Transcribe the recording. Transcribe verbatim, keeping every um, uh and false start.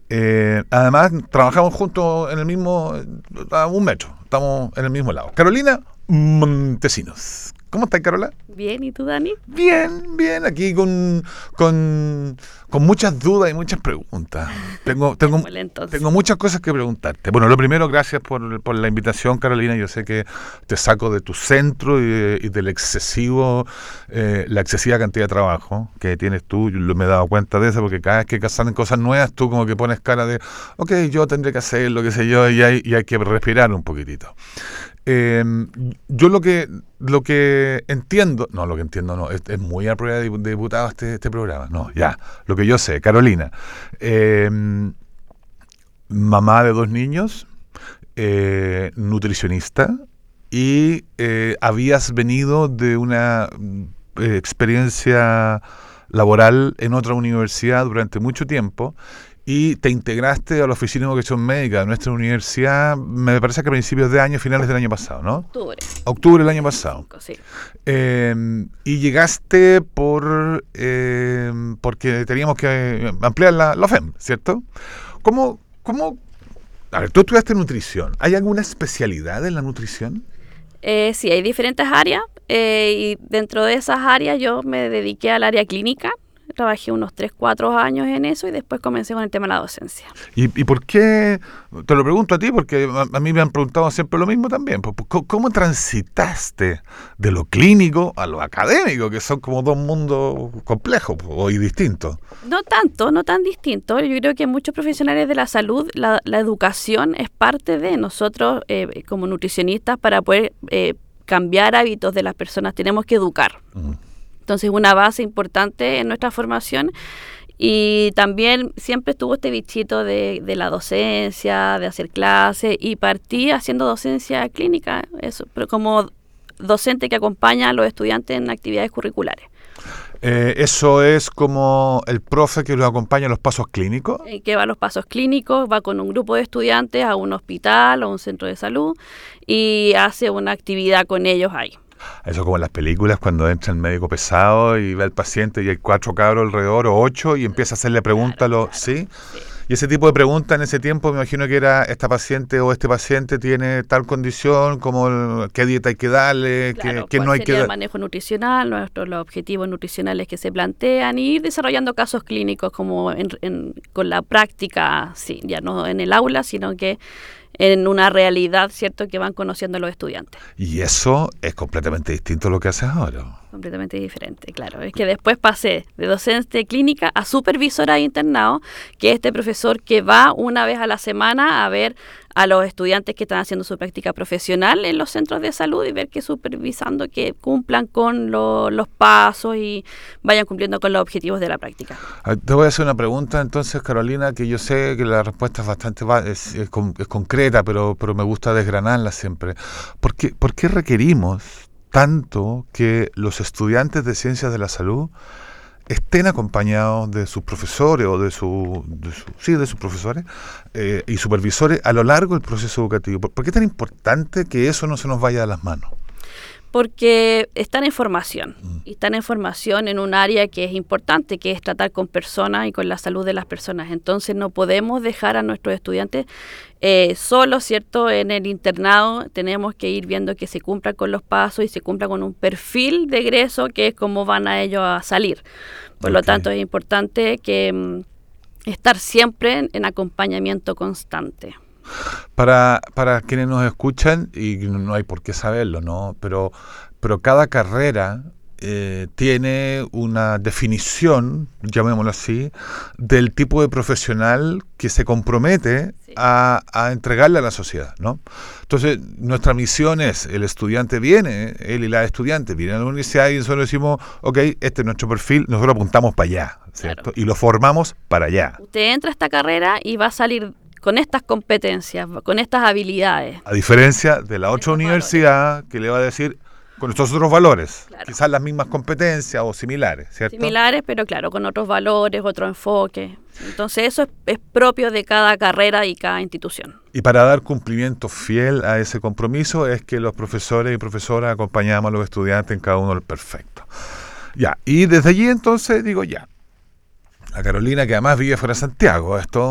Eh, además, trabajamos juntos en el mismo, a un metro, estamos en el mismo lado. Carolina Montesinos. ¿Cómo estás, Carola? Bien, ¿y tú, Dani? Bien, bien, aquí con, con, con muchas dudas y muchas preguntas. Tengo, tengo, tengo muchas cosas que preguntarte. Bueno, lo primero, gracias por, por la invitación, Carolina. Yo sé que te saco de tu centro y, de, y del excesivo, eh, la excesiva cantidad de trabajo que tienes tú. Yo me he dado cuenta de eso, porque cada vez que salen cosas nuevas, tú como que pones cara de, ok, yo tendré que hacer lo que sé yo, y hay, y hay que respirar un poquitito. Eh, yo lo que lo que entiendo, no, lo que entiendo no, es, es muy a prueba de diputado este, este programa, no, ya, lo que yo sé, Carolina, eh, mamá de dos niños, eh, nutricionista, y eh, habías venido de una eh, experiencia laboral en otra universidad durante mucho tiempo, y te integraste a la Oficina de Educación Médica de nuestra universidad, me parece que a principios de año, finales del año pasado, ¿no? Octubre. Octubre del año pasado. Sí. Eh, y llegaste por eh, porque teníamos que ampliar la, la O F E M, ¿cierto? ¿Cómo, cómo? A ver, tú estudiaste nutrición. ¿Hay alguna especialidad en la nutrición? Eh, sí, hay diferentes áreas eh, y dentro de esas áreas yo me dediqué al área clínica. Trabajé unos tres, cuatro años en eso y después comencé con el tema de la docencia. ¿Y, y por qué? Te lo pregunto a ti porque a, a mí me han preguntado siempre lo mismo también. ¿Cómo, cómo transitaste de lo clínico a lo académico, que son como dos mundos complejos y distintos? No tanto, no tan distintos. Yo creo que muchos profesionales de la salud, la, la educación es parte de nosotros eh, como nutricionistas para poder eh, cambiar hábitos de las personas. Tenemos que educar. Uh-huh. Entonces, una base importante en nuestra formación y también siempre estuvo este bichito de, de la docencia, de hacer clases y partí haciendo docencia clínica, eso, pero como docente que acompaña a los estudiantes en actividades curriculares. Eh, ¿Eso es como el profe que los acompaña a los pasos clínicos? Eh, que va a los pasos clínicos, va con un grupo de estudiantes a un hospital o un centro de salud y hace una actividad con ellos ahí. Eso como en las películas cuando entra el médico pesado y ve al paciente y hay cuatro cabros alrededor o ocho y empieza a hacerle preguntas, claro, claro, ¿sí? ¿sí? Y ese tipo de preguntas en ese tiempo me imagino que era esta paciente o este paciente tiene tal condición, como el, qué dieta hay que darle, claro, qué, qué no hay que darle. El manejo nutricional, nuestros los objetivos nutricionales que se plantean y ir desarrollando casos clínicos como en, en, con la práctica, sí, ya no en el aula, sino que en una realidad, ¿cierto?, que van conociendo los estudiantes. Y eso es completamente distinto a lo que haces ahora. Completamente diferente, claro. Es que después pasé de docente clínica a supervisora de internado, que es este profesor que va una vez a la semana a ver a los estudiantes que están haciendo su práctica profesional en los centros de salud y ver que supervisando que cumplan con lo, los pasos y vayan cumpliendo con los objetivos de la práctica. Te voy a hacer una pregunta entonces, Carolina, que yo sé que la respuesta es bastante es, es, es concreta, pero, pero me gusta desgranarla siempre. ¿Por qué, por qué requerimos tanto que los estudiantes de ciencias de la salud estén acompañados de sus profesores o de, su, de, su, sí, de sus profesores eh, y supervisores a lo largo del proceso educativo? ¿Por qué es tan importante que eso no se nos vaya de las manos? Porque están en formación, mm. y están en formación en un área que es importante, que es tratar con personas y con la salud de las personas. Entonces no podemos dejar a nuestros estudiantes eh, solos, ¿cierto? En el internado tenemos que ir viendo que se cumplan con los pasos y se cumpla con un perfil de egreso que es cómo van a ellos a salir. Por okay. lo tanto, es importante que mm, estar siempre en, en acompañamiento constante. Para, para quienes nos escuchan, y no hay por qué saberlo, ¿no? Pero, pero cada carrera eh, tiene una definición, llamémoslo así, del tipo de profesional que se compromete sí. a, a entregarle a la sociedad, ¿no? Entonces, nuestra misión es, el estudiante viene, él y la estudiante vienen a la universidad y nosotros decimos, ok, este es nuestro perfil, nosotros apuntamos para allá, ¿cierto? Claro. Y lo formamos para allá. Usted entra a esta carrera y va a salir con estas competencias, con estas habilidades. A diferencia de la otra universidad valores. que le va a decir con estos otros valores, claro. quizás las mismas competencias o similares, ¿cierto? Similares, pero claro, con otros valores, otro enfoque. Entonces eso es, es propio de cada carrera y cada institución. Y para dar cumplimiento fiel a ese compromiso es que los profesores y profesoras acompañamos a los estudiantes en cada uno del perfecto. Ya, y desde allí entonces digo ya, a Carolina, que además vive fuera de Santiago, esto